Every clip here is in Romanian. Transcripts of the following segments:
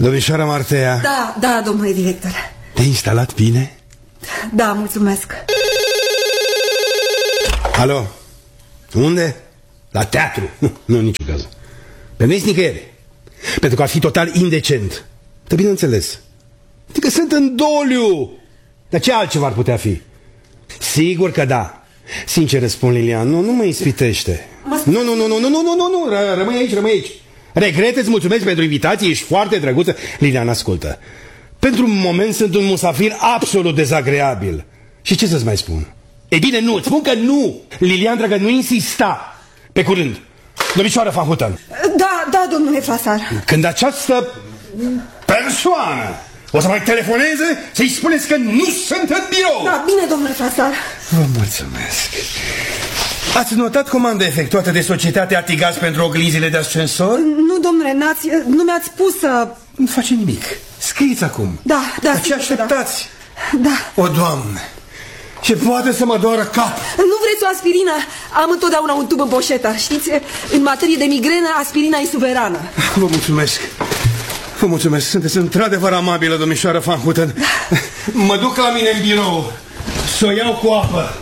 Domnișoara Martea. Da, domnule director. Te-ai instalat bine? Da, mulțumesc. Alo, unde? La teatru. Nu, în niciun caz. Pe nu ești nicăieri. Pentru că ar fi total indecent. Te bineînțeles. Adică sunt în doliu. Dar ce altceva ar putea fi? Sigur că da. Sincer răspund, Lilian, nu mă ispitește. Nu, rămâi aici. Regret, îți mulțumesc pentru invitație, ești foarte drăguță. Lilian, ascultă. Pentru un moment sunt un musafir absolut dezagreabil. Și ce să-ți mai spun? E bine, nu, îți spun că nu. Lilian, dragă, nu insista. Pe curând. Domnișoară Van Houten. Da, domnule Frasar. Când această persoană o să mai telefoneze, să-i spuneți că nu sunt în birou. Da, bine, domnule Frasar. Vă mulțumesc. Ați notat comanda efectuată de societatea Artigaz pentru oglinzile de ascensor? Nu, domnule, nu mi-ați spus să... Nu face nimic. Scrieți acum. Da. Ce așteptați? Da. O, Doamne, ce poate să mă doară cap. Nu vreți o aspirină? Am întotdeauna un tub în poșetă. Știți, în materie de migrenă, aspirina e suverană. Vă mulțumesc. Vă mulțumesc. Sunteți într-adevăr amabilă, domnișoară Van Houten. Da. Mă duc la mine în birou să o iau cu apă.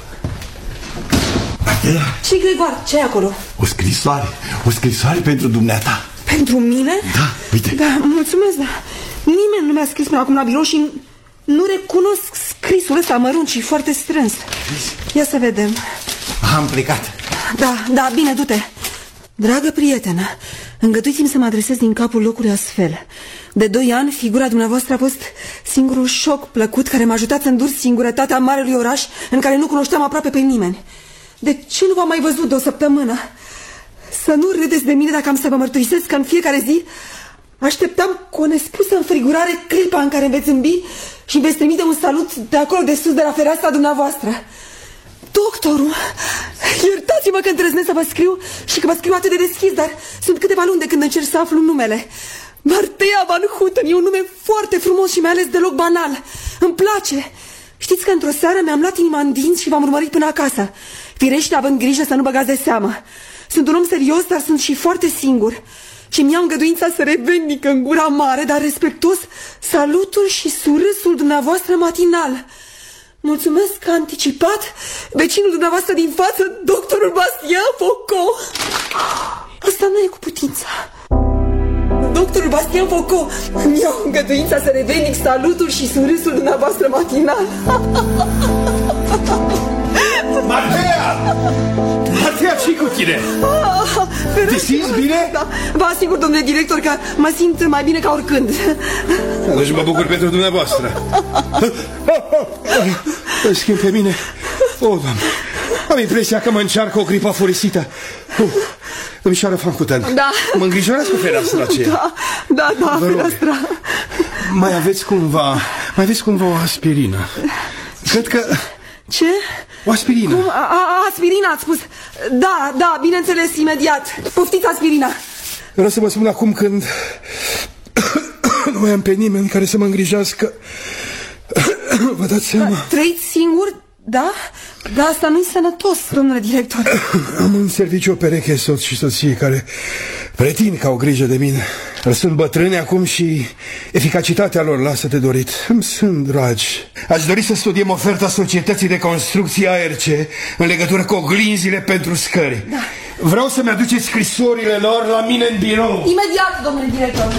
Ce, Gregor? Ce e acolo? O scrisoare pentru dumneata. Pentru mine? Da, uite. Da, mulțumesc, da. Nimeni nu mi-a scris până acum la birou și nu recunosc scrisul ăsta mărunt și foarte strâns. Ia să vedem. Am plecat. Da, bine, du-te. Dragă prietenă, îngăduiți-mi să mă adresez din capul locului astfel. De 2 ani, figura dumneavoastră a fost singurul șoc plăcut care m-a ajutat să îndur singurătatea marelui oraș în care nu cunoșteam aproape pe nimeni. De ce nu v-am mai văzut de o săptămână? Să nu râdeți de mine dacă am să vă mărturisesc că în fiecare zi așteptam cu o nespusă înfrigurare clipa în care îmi veți zâmbi și îmi veți trimite un salut de acolo de sus, de la fereastra dumneavoastră. Doctorul, iertați-mă că îndrăznesc să vă scriu și că vă scriu atât de deschis, dar sunt câteva luni de când încerc să aflu numele. Martea Van Houten e un nume foarte frumos și mai ales deloc banal. Îmi place. Știți că într-o seară mi-am luat inima în dinți și v-am urmărit până acasă. Firește, având grijă să nu băgați de seamă. Sunt un om serios, dar sunt și foarte singur. Și mi-am îngăduința să revendic în gura mare, dar respectuos, salutul și surâsul dumneavoastră matinal. Mulțumesc anticipat, vecinul dumneavoastră din față, doctorul Bastien Foucault. Asta nu e cu putință. Doctorul Bastien Foucault, mi-au îngăduința să revendic salutul și surâsul dumneavoastră matinal. Martea, ce cu tine? Te simți bine? Da, vă asigur, domnule director, că mă simt mai bine ca oricând. Deci mă bucur pentru dumneavoastră. Îl schimb pe mine. O, Doamne, am impresia că mă încearcă o gripă furisită. Domnișoară Van Houten, da. Mă îngrijorați cu fereastra aceea. Da, fereastra. Mai aveți cumva o aspirină? Cred că... Ce? O aspirină. Cum? Aspirina, ați spus? Da, bineînțeles, imediat. Poftiți aspirina. Vreau să vă spun acum când nu mai am pe nimeni care să mă îngrijească. Vă dați seama? Trăiți singur? Da? Dar asta nu-i sănătos, domnule director. Am în serviciu o pereche soț și soție care pretind că au grijă de mine. Dar sunt bătrâni acum și eficacitatea lor lasă de dorit. Îmi sunt dragi. Aș dori să studiem oferta Societății de Construcții ARC în legătură cu oglinzile pentru scări. Da. Vreau să-mi aduceți scrisorile lor la mine în birou. Imediat, domnule director.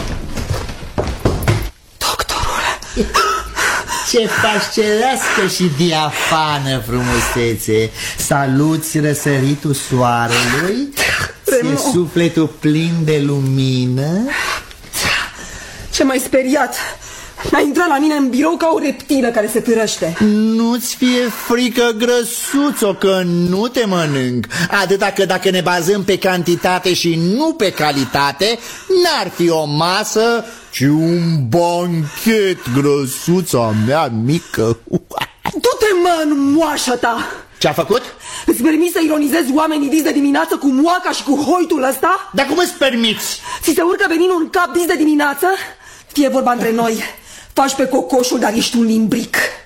Doctorul. Ce fascerească și diafană frumusețe. Saluți răsăritul soarelui. Ți-e sufletul plin de lumină. Ce m-ai speriat. A intrat la mine în birou ca o reptilă care se târăște. Nu-ți fie frică, grăsuțo, că nu te mănânc. Atâta că dacă ne bazăm pe cantitate și nu pe calitate, n-ar fi o masă, ci un banchet, grăsuța mea mică. Du-te, mă, în moașa ta. Ce-a făcut? Îți permiți să ironizezi oamenii dis de dimineață cu moaca și cu hoitul ăsta? Dar cum îți permiți? Ți se urcă veninul în cap dis de dimineață? Fie vorba între noi. Faci pe cocoșul, dar ești un limbric.